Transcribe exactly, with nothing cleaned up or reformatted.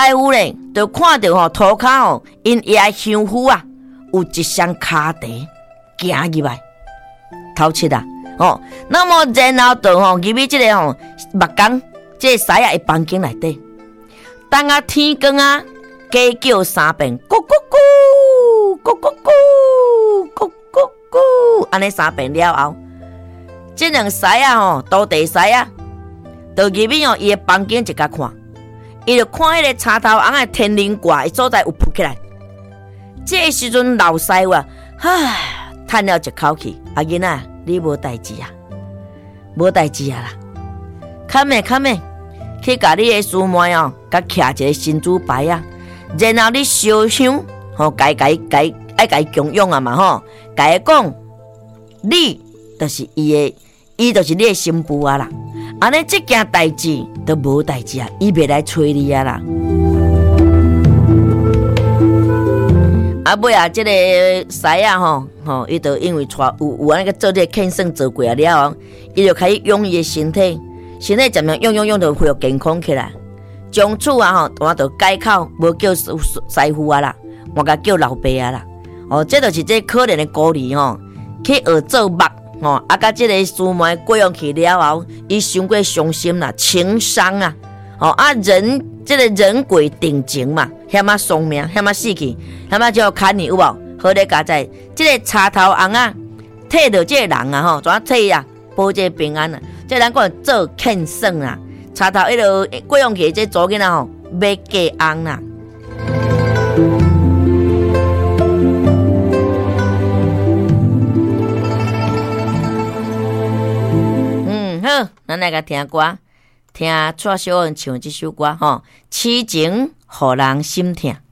师傅咧，就看到吼涂骹吼，因爷香夫啊，有一双骹茶行入来，头七啊，哦，那么然后就吼入去即个吼目光，即个师爷的房间内底，当啊天光啊，加叫三遍，咕咕咕，咕咕咕，咕咕咕，安尼三遍了后，即两师仔吼，土地师仔，就入去吼伊的房间一甲看。伊就看迄个插头红的天灵挂的所在有浮起来，这个时阵老师傅啊，唉，叹了一口气，阿囡仔，你无代志啊，无代志啊啦，看咩看咩，去甲你的师妹哦，甲徛一个神主牌啊，然后你烧香，吼，该该该爱该供养啊嘛吼，该讲，你就是伊的，伊就是你的新妇啊啦。安尼这件代志都无代志啊，伊袂来找你啊啦。啊尾啊，这个师仔吼吼，伊就因为带有有安尼个做这个庆生做过啊了后，伊就开始用伊的身体，身体渐渐用用用，就恢复健康起来。从此啊吼，我就改口，无叫师傅啊啦，我甲叫老爸啊啦。哦，这就是这可怜的孤儿吼，去学做目。哦，啊，甲即个师妹过用去了后，伊伤过伤心啦，情伤啊！哦，啊，人即、這个人鬼定情嘛，险啊丧命，险啊死去，险啊叫砍你有无？好咧，家在即个插头红啊，替着即个人啊吼，怎啊替啊？保这平安啊！即个人讲做庆生啊，插头迄落过用去即做囡仔吼，要嫁翁啦。好，咱来甲听歌，听蔡小恩唱这首歌吼，痴情互人心痛。